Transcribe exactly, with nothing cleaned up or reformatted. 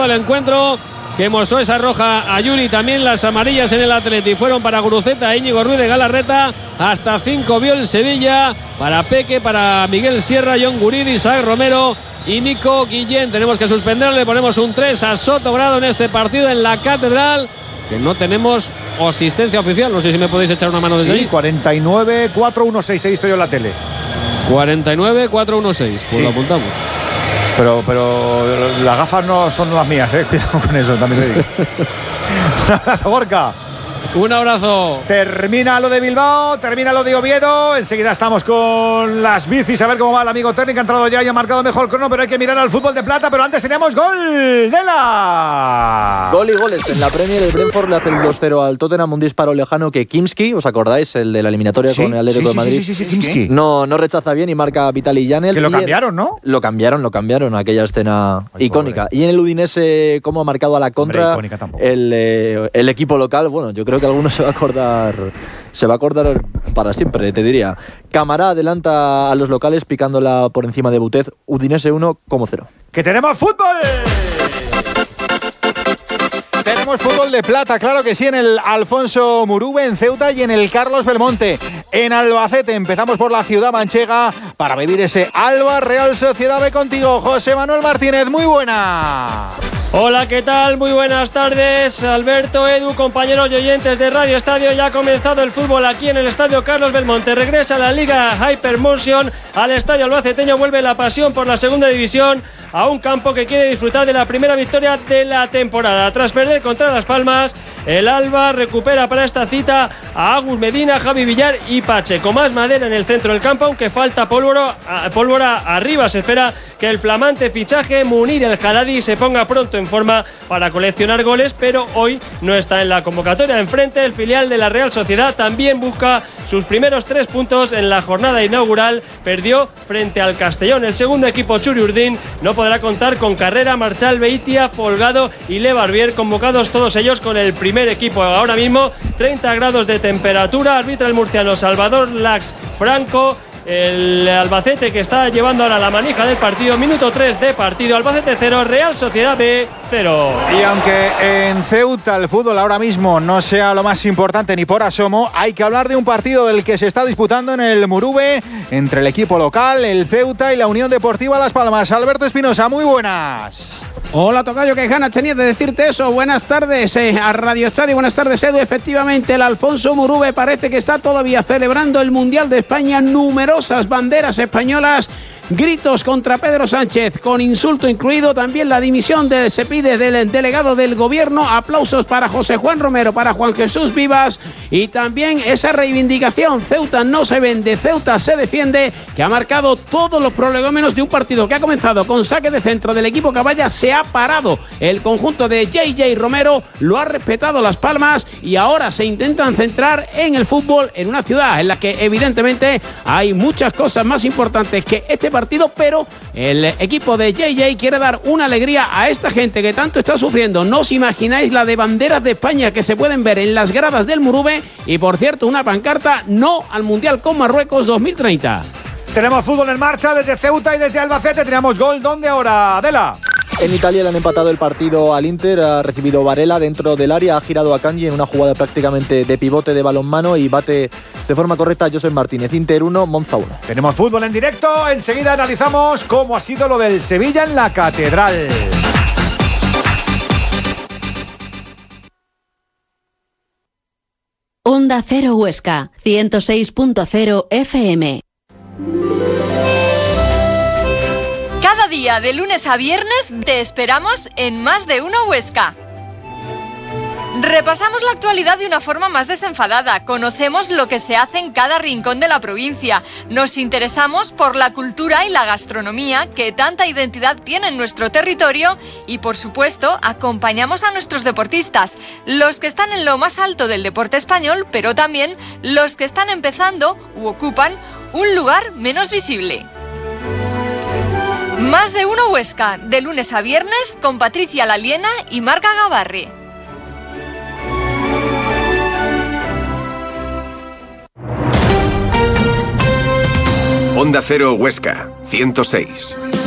el encuentro, que mostró esa roja a Yuri, también las amarillas en el Atleti fueron para Guruceta, Íñigo Ruiz de Galarreta, hasta cinco vio el Sevilla, para Peque, para Miguel Sierra, John Guridi, Isaac Romero y Nico Guillén. Tenemos que suspenderle, le ponemos un tres a Sotogrado en este partido en la Catedral, que no tenemos asistencia oficial, no sé si me podéis echar una mano desde sí, ahí. cuarenta y nueve cuatro uno seis, he visto yo en la tele. cuarenta y nueve cuatro uno seis, pues sí, lo apuntamos. Pero, pero las gafas no son las mías, eh. Cuidado con eso, también te digo. Un abrazo, Gorka. Un abrazo. Termina lo de Bilbao, termina lo de Oviedo. Enseguida estamos con las bicis, a ver cómo va el amigo técnico. Ha entrado ya y ha marcado mejor crono, pero hay que mirar al fútbol de plata. Pero antes teníamos gol de la... Gol y goles. En la Premier, el Brentford le hace el dos cero al Tottenham, un disparo lejano que Kimski, ¿os acordáis? El de la eliminatoria ¿Sí? con el Atlético sí, de Madrid. Sí, sí, sí, sí, Kimski. No, no rechaza bien y marca Vitaly Janel. Que lo cambiaron, ¿no? Lo cambiaron, lo cambiaron, aquella escena Ay, icónica. Pobre. Y en el Udinese, ¿cómo ha marcado a la contra? Hombre, el, eh, el equipo local, bueno, yo creo que algunos se va a acordar se va a acordar para siempre, te diría. Camará adelanta a los locales picándola por encima de Butez. Udinese uno como cero. ¡Que tenemos fútbol! Tenemos fútbol de plata, claro que sí, en el Alfonso Murube, en Ceuta, y en el Carlos Belmonte, en Albacete. Empezamos por la ciudad manchega para vivir ese Alba Real Sociedad B contigo, José Manuel Martínez. Muy buena. Hola, ¿qué tal? Muy buenas tardes, Alberto, Edu, compañeros y oyentes de Radio Estadio. Ya ha comenzado el fútbol aquí en el Estadio Carlos Belmonte. Regresa la Liga Hypermotion al Estadio Albaceteño. Vuelve la pasión por la segunda división a un campo que quiere disfrutar de la primera victoria de la temporada. Tras perder contra Las Palmas, el Alba recupera para esta cita a Agus Medina, Javi Villar y Pacheco. Más madera en el centro del campo, aunque falta pólvora, pólvora arriba. Se espera que el flamante fichaje Munir El Jaladi se ponga pronto en forma para coleccionar goles, pero hoy no está en la convocatoria. Enfrente, el filial de la Real Sociedad también busca sus primeros tres puntos en la jornada inaugural. Perdió frente al Castellón. El segundo equipo, Churi Urdín, no podrá contar con Carrera, Marchal, Beitia, Folgado y Le Barbier, convocados todos ellos con el primer equipo. Ahora mismo treinta grados de temperatura. Arbitra el murciano Salvador Lax Franco. El Albacete, que está llevando ahora la manija del partido. Minuto tres de partido. Albacete cero, Real Sociedad B cero. Y aunque en Ceuta el fútbol ahora mismo no sea lo más importante ni por asomo, hay que hablar de un partido del que se está disputando en el Murube entre el equipo local, el Ceuta, y la Unión Deportiva Las Palmas. Alberto Espinosa, muy buenas. Hola, tocayo, qué ganas tenía de decirte eso. Buenas tardes eh, a Radio Estadio, buenas tardes, Edu. Efectivamente, el Alfonso Murube parece que está todavía celebrando el Mundial de España. Numerosas banderas españolas, gritos contra Pedro Sánchez, con insulto incluido. También la dimisión de, se pide del delegado del gobierno. Aplausos para José Juan Romero, para Juan Jesús Vivas, y también esa reivindicación. Ceuta no se vende, Ceuta se defiende, que ha marcado todos los prolegómenos de un partido que ha comenzado con saque de centro del equipo Caballa. Se ha parado el conjunto de J J Romero, lo ha respetado Las Palmas, y ahora se intentan centrar en el fútbol en una ciudad en la que evidentemente hay muchas cosas más importantes que este partido, pero el equipo de J J quiere dar una alegría a esta gente que tanto está sufriendo. No os imagináis la de banderas de España que se pueden ver en las gradas del Murube, y por cierto una pancarta: no al Mundial con Marruecos dos mil treinta. Tenemos fútbol en marcha desde Ceuta y desde Albacete. Tenemos gol. ¿Dónde ahora, Adela? En Italia le han empatado el partido al Inter, ha recibido Varela dentro del área, ha girado a Kanji en una jugada prácticamente de pivote de balonmano y bate de forma correcta a Josep Martínez. Inter uno, Monza uno. Tenemos fútbol en directo, enseguida analizamos cómo ha sido lo del Sevilla en la Catedral. Onda Cero Huesca, ciento seis punto cero F M. Cada día, de lunes a viernes, te esperamos en Más de Uno Huesca. Repasamos la actualidad de una forma más desenfadada, conocemos lo que se hace en cada rincón de la provincia, nos interesamos por la cultura y la gastronomía que tanta identidad tiene en nuestro territorio y, por supuesto, acompañamos a nuestros deportistas, los que están en lo más alto del deporte español, pero también los que están empezando u ocupan un lugar menos visible. Más de Uno Huesca, de lunes a viernes, con Patricia Laliena y Marca Gavarre. Onda Cero Huesca, ciento seis.